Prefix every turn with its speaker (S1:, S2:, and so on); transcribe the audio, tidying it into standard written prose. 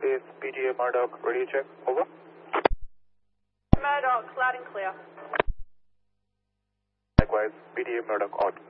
S1: is PTA Murdoch, radio check, over.
S2: Murdoch, loud and clear.
S1: Likewise, PTA Murdoch, out.